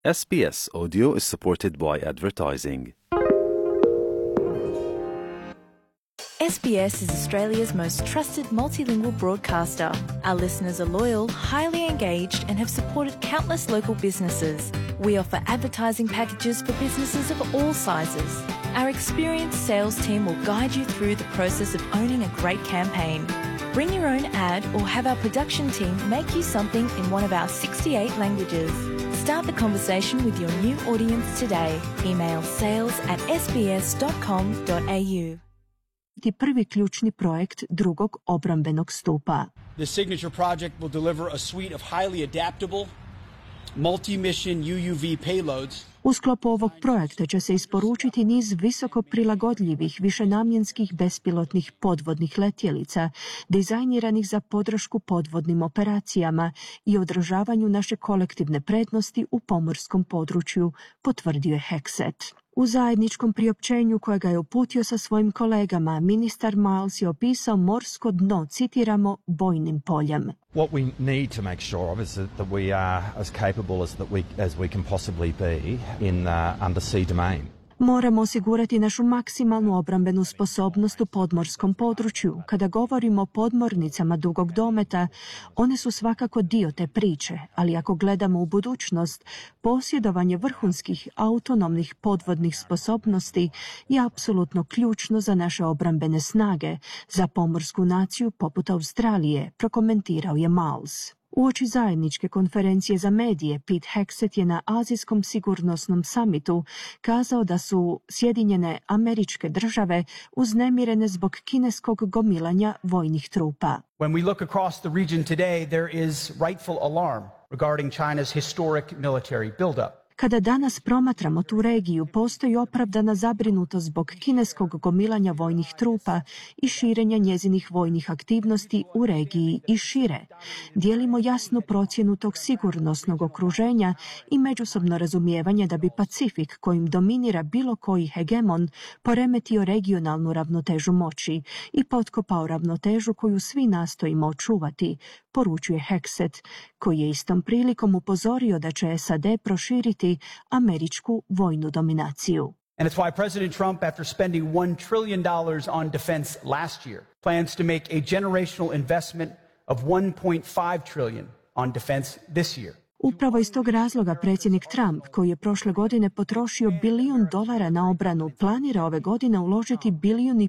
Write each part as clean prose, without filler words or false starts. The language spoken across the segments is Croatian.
SBS Audio is supported by advertising. SBS is Australia's most trusted multilingual broadcaster. Our listeners are loyal, highly engaged, and have supported countless local businesses. We offer advertising packages for businesses of all sizes. Our experienced sales team will guide you through the process of owning a great campaign. Bring your own ad or have our production team make you something in one of our 68 languages. Start the conversation with your new audience today. Email sales@sbs.com.au. Prvi ključni projekt drugog obrambenog stupa. The signature project will deliver a suite of highly adaptable, multi-mission UUV payloads. U sklopu ovog projekta će se isporučiti niz visoko prilagodljivih višenamjenskih bespilotnih podvodnih letjelica, dizajniranih za podršku podvodnim operacijama i održavanju naše kolektivne prednosti u pomorskom području, potvrdio je Hegseth. U zajedničkom priopćenju kojega je uputio sa svojim kolegama, ministar Miles je opisao morsko dno, citiramo, bojnim poljem. What we need to make sure of is that we are as capable as we can possibly be in undersea domain. Moramo osigurati našu maksimalnu obrambenu sposobnost u podmorskom području. Kada govorimo o podmornicama dugog dometa, one su svakako dio te priče, ali ako gledamo u budućnost, posjedovanje vrhunskih autonomnih podvodnih sposobnosti je apsolutno ključno za naše obrambene snage, za pomorsku naciju poput Australije, prokomentirao je Miles. Uoči zajedničke konferencije za medije, Pete Hegseth je na Azijskom sigurnosnom samitu kazao da su Sjedinjene Američke Države uznemirene zbog kineskog gomilanja vojnih trupa. When we look across the region today, there is rightful alarm regarding China's historic military buildup. Kada danas promatramo tu regiju, postoji opravdana zabrinutost zbog kineskog gomilanja vojnih trupa i širenja njezinih vojnih aktivnosti u regiji i šire. Dijelimo jasnu procjenu tog sigurnosnog okruženja i međusobno razumijevanje da bi Pacifik, kojim dominira bilo koji hegemon, poremetio regionalnu ravnotežu moći i potkopao ravnotežu koju svi nastojimo očuvati, poručuje Hegseth, koji je istom prilikom upozorio da će SAD proširiti američku vojnu dominaciju. And it's why President Trump, after spending $1 trillion on defense last year, plans to make a generational investment of $1.5 trillion on defense this year. Upravo iz tog razloga predsjednik Trump, koji je prošle godine potrošio $1 bilion na obranu, planira ove godine uložiti $1,5 bilion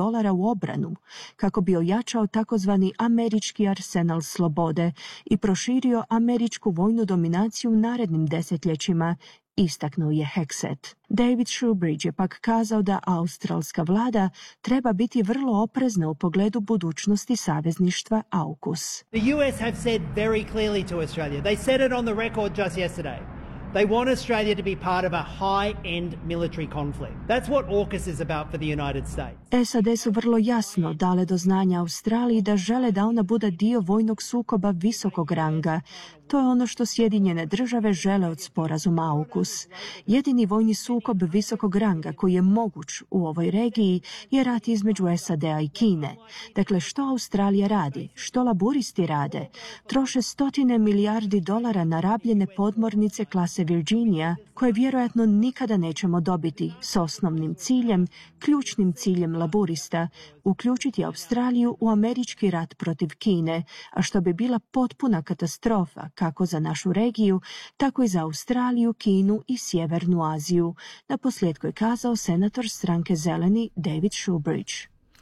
u obranu, kako bi ojačao takozvani američki arsenal slobode i proširio američku vojnu dominaciju u narednim desetljećima, istaknuo je Hegseth. David Shoebridge je pak kazao da australska vlada treba biti vrlo oprezna u pogledu budućnosti savezništva AUKUS. The US have said very clearly to Australia, they said it on the record just yesterday, they want Australia to be part of a high-end military conflict. That's what AUKUS is about for the United States. SAD su vrlo jasno dale do znanja Australiji da žele da ona bude dio vojnog sukoba visokog ranga. To je ono što Sjedinjene Države žele od sporazuma AUKUS. Jedini vojni sukob visokog ranga koji je moguć u ovoj regiji je rat između SAD-a i Kine. Dakle, što Australija radi? Što laburisti rade? Troše $100 milijardi na rabljene podmornice klase Virginia, koje vjerojatno nikada nećemo dobiti, s osnovnim ciljem, ključnim ciljem laburista, uključiti Australiju u američki rat protiv Kine, a što bi bila potpuna katastrofa kako za našu regiju, tako i za Australiju, Kinu i Sjevernu Aziju, naposljetku je kazao senator stranke Zeleni David Shoebridge.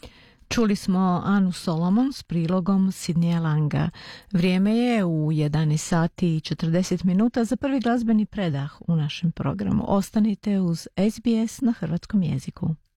Čuli smo Anu Solomon s prilogom Sidneya Langa. Vrijeme je u 11 sati i 40 minuta za prvi glazbeni predah u našem programu. Ostanite uz SBS na hrvatskom jeziku.